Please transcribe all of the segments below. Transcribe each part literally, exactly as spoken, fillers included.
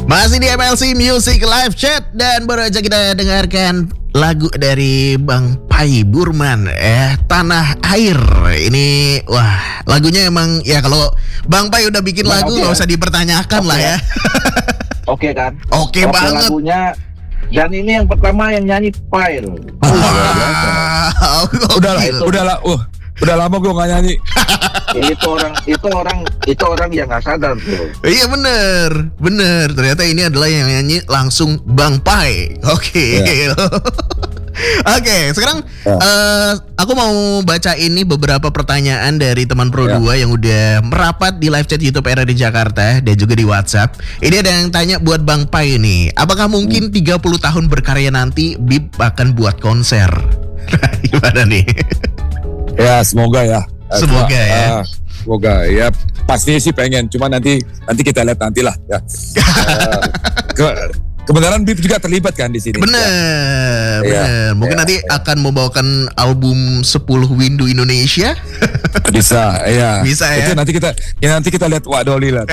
Masih di M L C Music Live Chat dan baru aja kita dengarkan lagu dari Bang Pai Burman, eh Tanah Air. Ini wah lagunya emang ya kalau Bang Pai udah bikin Bang, lagu okay, nggak ya? usah dipertanyakan Okay. lah ya. Oke kan? Oke Oke banget. lagunya. Dan ini yang pertama yang nyanyi Pai loh. Wow. Udah lah, Itu. udah lah, uh, udah lama gue nggak nyanyi. itu orang, itu orang, itu orang yang nggak sadar tuh. Iya bener, bener. Ternyata ini adalah yang nyanyi langsung Bang Pai. Oke. Ya. Oke, sekarang Ya. eh, aku mau baca ini beberapa pertanyaan dari teman Pro Ya. dua yang udah merapat di live chat YouTube R R D Jakarta dan juga di WhatsApp. Ini ada yang tanya buat Bang Pai nih, apakah mungkin tiga puluh tahun berkarya nanti Bip akan buat konser? Gimana nih? Ya semoga ya. Eh, Semoga cuma, ya. eh, semoga ya. Pasti sih pengen. Cuma nanti nanti kita lihat nanti lah ya. Eh, ke, kebenaran Bip juga terlibat kan di sini. Bener, Ya. bener. Mungkin Ya, nanti ya. akan membawakan album sepuluh Windu Indonesia. Bisa, ya. Bisa, ya. Itu nanti kita, ya nanti kita lihat Wak Doli lah.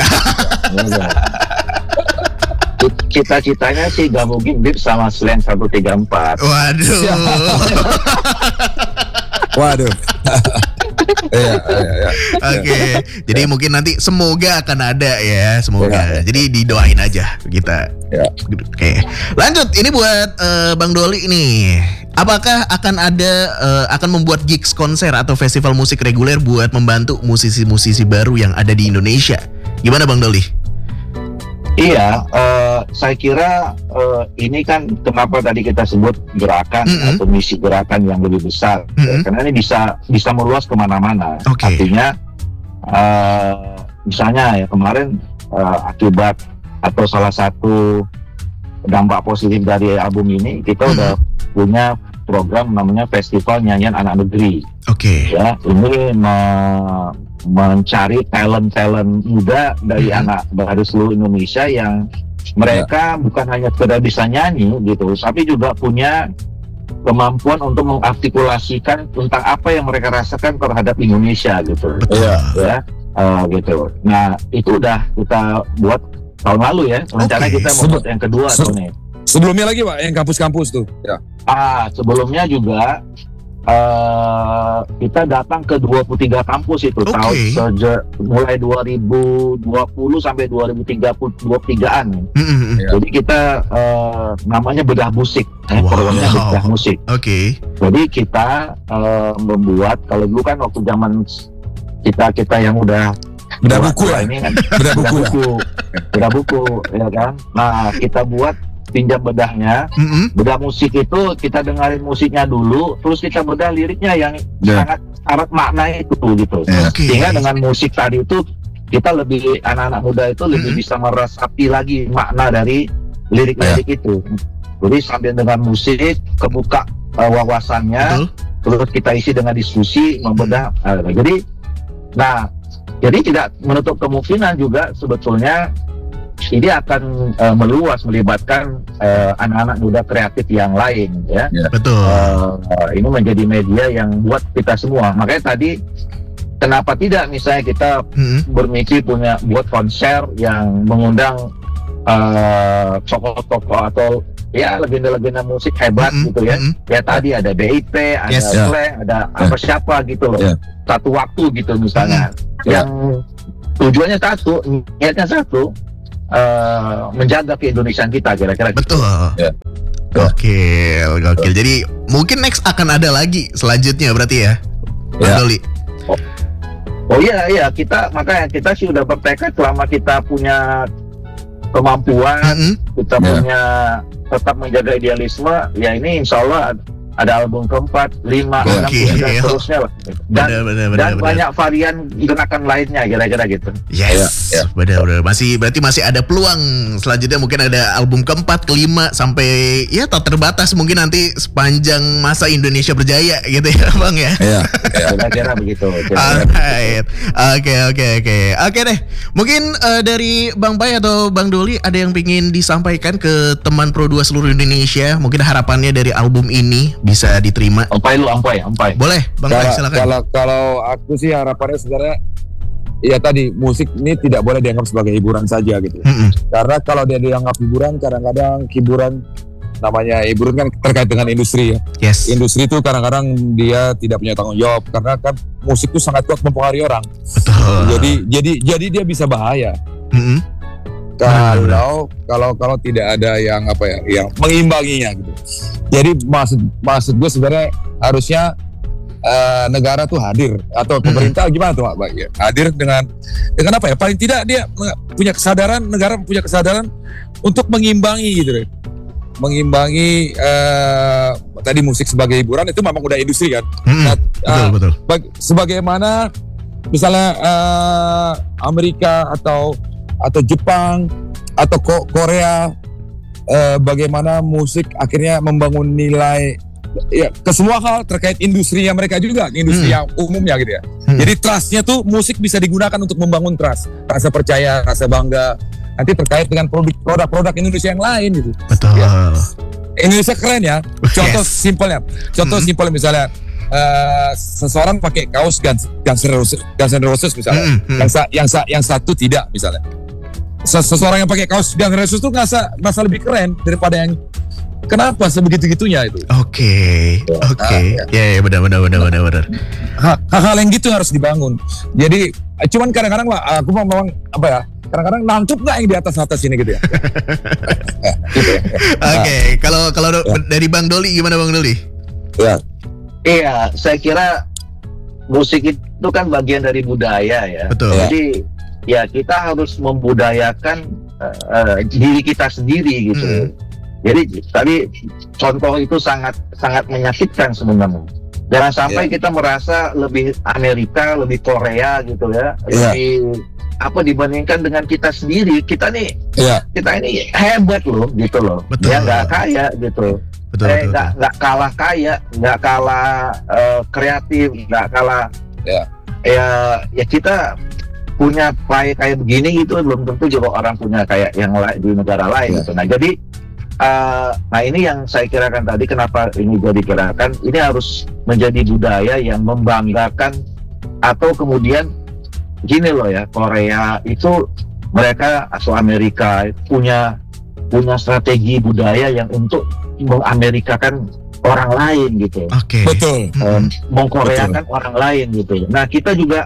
Cita-citanya sih gabungin Bip sama Slang seratus tiga puluh empat. Waduh. Waduh. Iya, iya, iya. Oke, jadi mungkin nanti semoga akan ada ya, semoga. Ya, ya. Jadi didoain aja kita. Ya. Oke, lanjut. Ini buat eh, Bang Doli nih. Apakah akan ada eh, akan membuat gigs konser atau festival musik reguler buat membantu musisi-musisi baru yang ada di Indonesia? Gimana Bang Doli? Iya, eh, saya kira eh, ini kan kenapa tadi kita sebut gerakan Mm-mm. atau misi gerakan yang lebih besar, Mm-mm. karena ini bisa bisa meluas kemana-mana. Oke. Artinya, eh, misalnya ya kemarin eh, akibat atau salah satu dampak positif dari album ini, kita Mm-mm. udah punya program namanya Festival Nyanyian Anak Negeri. Oke. Ya, ini me- mencari talent-talent muda dari Mhm. anak dari seluruh Indonesia yang mereka bukan hanya sekedar bisa nyanyi gitu, tapi juga punya kemampuan untuk mengartikulasikan tentang apa yang mereka rasakan terhadap Indonesia gitu. Betul. Iya. Ya, eh, gitu. Nah, itu udah kita buat tahun lalu ya. Rencana Oke. kita membuat yang kedua Se- tuh nih. Sebelumnya lagi Pak, yang kampus-kampus tuh. Ya. Ah, sebelumnya juga eh kita datang ke dua puluh tiga kampus itu Oke. tahun seje- mulai dua ribu dua puluh sampai dua ribu tiga puluh dua puluh tigaan. Mm-mm. Ya. Jadi kita eh, namanya bedah musik, eh, Wow. programnya bedah musik. Oke. Jadi kita eh, membuat kalau dulu kan waktu zaman kita kita yang udah Bedah tua- buku tua ya. ini kan Bedah bedah buku ya. buku, bedah buku, ya kan. Nah kita buat pinjam bedahnya. Mm-mm. Bedah musik itu kita dengerin musiknya dulu, terus kita bedah liriknya yang Ya. sangat syarat makna itu gitu. Ya. Oke. Sehingga dengan musik tadi itu kita lebih anak-anak muda itu lebih Mm-mm. bisa meresapi lagi makna dari lirik-lirik itu. Jadi sambil dengan musik kebuka uh, wawasannya, Betul. terus kita isi dengan diskusi membedah. Uh, jadi, nah, jadi tidak menutup kemungkinan juga sebetulnya ini akan uh, meluas melibatkan uh, anak-anak muda kreatif yang lain ya. Betul. Uh, ini menjadi media yang buat kita semua. Makanya tadi kenapa tidak misalnya kita Mm-mm. bermimpi punya buat konser yang mengundang uh, tokoh-tokoh atau ya legenda-legenda musik hebat Mm-mm. gitu ya. Mm-mm. Ya tadi ada B I P, ada Yes. Ya. Slang, ada apa siapa gitu loh. Ya. Satu waktu gitu misalnya. Ya. Yang tujuannya satu, niatnya satu, uh, menjaga keindonesiaan kita kira-kira gitu. Betul. Ya. Gokil, gokil. Jadi mungkin next akan ada lagi selanjutnya berarti ya, Bang Ya. Doli. Oh iya iya kita makanya kita sih udah bertekad selama kita punya kemampuan, Mm-mm. kita Ya. punya tetap menjaga idealisme, ya ini insya Allah ada album keempat, lima, enam, Oke. tujuh, dan seterusnya lah. Dan, Benar, benar, benar, dan benar. banyak varian gerakan lainnya kira-kira gitu. Yes, Ya, ya. benar, benar. Masih berarti masih ada peluang selanjutnya mungkin ada album keempat, kelima sampai ya tak terbatas mungkin nanti sepanjang masa Indonesia berjaya gitu ya, Bang ya. Iya. Iya. Kira-kira begitu. kira-kira. Alright, oke oke oke oke deh. Mungkin eh, dari Bang Pai atau Bang Doli ada yang ingin disampaikan ke teman Pro dua seluruh Indonesia. Mungkin harapannya dari album ini bisa diterima. Ampai lu, ampai, ampai. Boleh, Bang Pai Kalau, silakan. kalau kalau aku sih harapannya sebenarnya ya tadi musik ini tidak boleh dianggap sebagai hiburan saja gitu. Mm-mm. Karena kalau dia dianggap hiburan, kadang-kadang hiburan namanya hiburan kan terkait dengan industri ya. Yes. Industri itu kadang-kadang dia tidak punya tanggung jawab karena kan musik itu sangat kuat mempengaruhi orang. Betul. Jadi jadi jadi dia bisa bahaya. Mm-mm. Kalau kalau kalau tidak ada yang apa ya, yang mengimbanginya gitu. Jadi maksud maksud gue sebenarnya harusnya uh, negara tuh hadir atau pemerintah gimana tuh Pak? Ya, hadir dengan dengan apa ya? Paling tidak dia punya kesadaran, negara punya kesadaran untuk mengimbangi gitu deh. Mengimbangi uh, tadi musik sebagai hiburan itu memang udah industri kan. Mm-mm. Nah, Betul, uh, betul. bag- sebagaimana misalnya uh, Amerika atau atau Jepang atau Ko- Korea, uh, bagaimana musik akhirnya membangun nilai ya ke semua hal terkait industrinya mereka juga, industri Hmm. yang umumnya gitu ya. Hmm. Jadi trustnya tuh musik bisa digunakan untuk membangun trust, rasa percaya, rasa bangga. Nanti terkait dengan produk- produk-produk Indonesia yang lain gitu. Betul. Ya. Indonesia keren ya. Contoh Yes. simpelnya, contoh Mm-mm. simpel misalnya uh, seseorang pakai kaos Guns Guns N' Roses, Guns N' Roses misalnya, Mm-mm. yang, sa- yang, sa- yang satu tidak misalnya. Ses- Seseorang yang pakai kaos Guns N' Roses tuh ngerasa ngerasa lebih keren daripada yang kenapa sebegitu-gitunya itu. Oke, oke. Ah, Ya, ya, benar, benar, benar, benar, benar. Ha- Hal-hal yang gitu harus dibangun. Jadi eh, cuman kadang-kadang Pak, aku memang apa ya? Kadang-kadang nangkep nggak yang di atas atas ini gitu ya. Gitu ya. Oke, kalau kalau do- dari Bang Doli gimana Bang Doli? Ya. Iya, saya kira musik itu kan bagian dari budaya ya. Betul. Ya. Jadi ya kita harus membudayakan uh, uh, diri kita sendiri gitu. Hmm. Jadi tadi contoh itu sangat sangat menyakitkan sebenarnya. Jangan sampai Ya. kita merasa lebih Amerika, lebih Korea gitu ya, Ya. lebih apa dibandingkan dengan kita sendiri. Kita nih, Iya. kita ini hebat loh gitu loh. Betul. Ya nggak kaya gitu. Betul, eh betul, nggak betul. nggak kalah kaya, nggak kalah eh, kreatif, nggak kalah Ya. ya ya kita punya pay kayak begini gitu belum tentu juga orang punya kayak yang lain di negara lain Ya. gitu. Nah jadi eh, nah ini yang saya kirakan tadi kenapa ini jadi gerakan ini harus menjadi budaya yang membanggakan atau kemudian gini loh ya, Korea itu mereka atau Amerika punya punya strategi budaya yang untuk mengamerikakan orang lain gitu, Oke. Betul. um, mengkoreakan orang lain gitu. Nah kita juga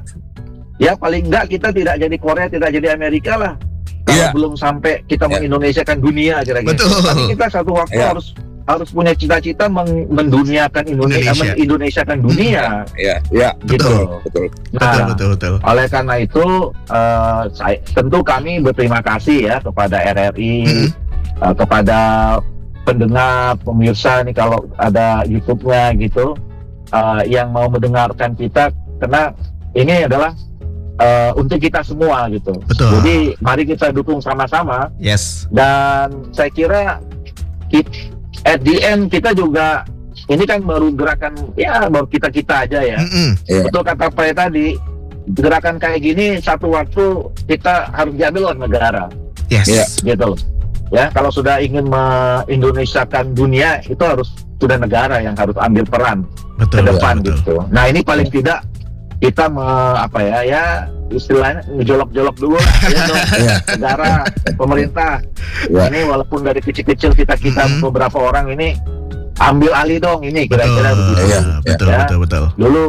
ya paling enggak kita tidak jadi Korea, tidak jadi Amerika lah. Kalau Iya. belum sampai kita Iya. mengindonesiakan dunia kira-kira. Betul. Tapi kita satu waktu Iya. harus harus punya cita-cita meng- menduniakan Indonesia, Indonesia. mengindonesiakan dunia. Ya, ya, Gitu. betul, betul. Betul, Nah, betul, betul. oleh karena itu, eh, saya, tentu kami berterima kasih ya kepada R R I, Mm-mm. eh, kepada pendengar, pemirsa nih kalau ada YouTube-nya gitu, eh, yang mau mendengarkan kita, karena ini adalah eh, untuk kita semua gitu. Betul. Jadi mari kita dukung sama-sama Yes. dan saya kira kit- at the end kita juga ini kan baru gerakan ya baru kita kita aja ya. Mm-mm. Iya. Betul kata Pak tadi, gerakan kayak gini satu waktu kita harus diambil oleh negara, Yes. Iya. gitu loh. Ya, kalau sudah ingin mengindonesiakan dunia itu harus sudah negara yang harus ambil peran Betul, ke betul, depan betul. gitu. Nah ini paling tidak kita me, apa ya ya istilahnya ngejolok-jolok dulu lah ya dong. Iya. Negara, pemerintah. Ya. Ini walaupun dari kecil-kecil kita kita Mm-mm. beberapa orang ini ambil alih dong ini Betul, kira-kira begitu. Iya, betul, ya. betul, betul. Dulu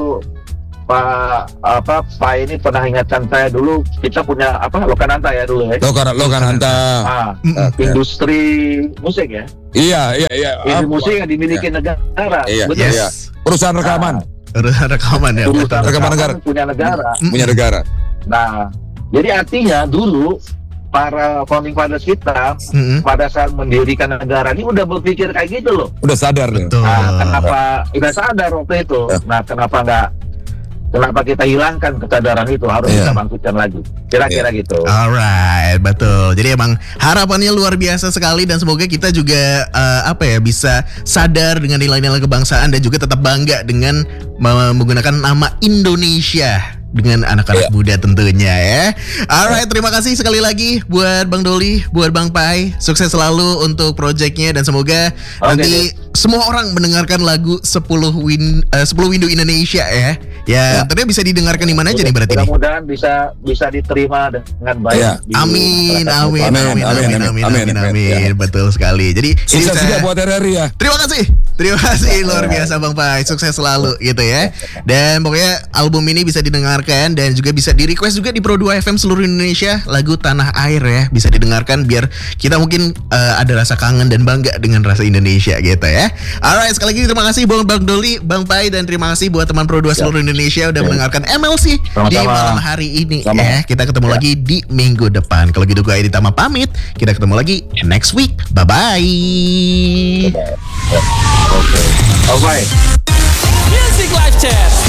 Pak apa Pak ini pernah ingatkan saya dulu kita punya apa Lokananta ya dulu ya. Lokan Lokananta. Ah, Mm-mm. industri musik ya. Iya, iya, iya. Industri Ah, musik yang dimiliki negara. Iya, Betul. iya. Yes. Perusahaan rekaman Urusan rekaman ya. Urusan Betul. Rekaman negara. punya negara. Mm-mm. punya negara. Nah, jadi artinya dulu para founding fathers kita Mm-mm. pada saat mendirikan negara ini udah berpikir kayak gitu loh. Udah sadar deh. Betul. Nah, kenapa udah sadar waktu itu? Ya. Nah, kenapa nggak? Kenapa kita hilangkan kesadaran itu? Harus Ya. kita bangkitkan lagi. Kira-kira gitu. Alright, betul. Jadi emang harapannya luar biasa sekali dan semoga kita juga eh, apa ya bisa sadar dengan nilai-nilai kebangsaan dan juga tetap bangga dengan menggunakan nama Indonesia dengan anak-anak Iya. muda tentunya ya. Alright, terima kasih sekali lagi buat Bang Doli, buat Bang Pai. Sukses selalu untuk projectnya dan semoga Oke, nanti semua orang mendengarkan lagu sepuluh win eh, sepuluh Windu Indonesia ya. Ya, Ya. tentunya bisa didengarkan di mana aja nih berarti nih? Mudah-mudahan bisa bisa diterima dengan baik. Iya. di Amin, masyarakat. amin, amin, amin, amin, amin, amin, amin, betul sekali. Jadi ini Sukses bisa- juga buat R R I ya. Terima kasih, terima kasih luar biasa Bang Pai, sukses selalu gitu ya. Dan pokoknya album ini bisa didengarkan dan juga bisa di request juga di Pro dua F M seluruh Indonesia lagu Tanah Air ya, bisa didengarkan biar kita mungkin eh, ada rasa kangen dan bangga dengan rasa Indonesia gitu ya. Alright, sekali lagi terima kasih buat Bang Doli, Bang Pai, dan terima kasih buat teman Pro dua seluruh Indonesia udah mendengarkan M L C di Sama-sama. malam hari ini Sama. ya. Kita ketemu Ya. lagi di minggu depan. Kalau gitu gue Edi Tama pamit. Kita ketemu lagi next week. Bye bye. Oke. Bye-bye. Music Live Chat.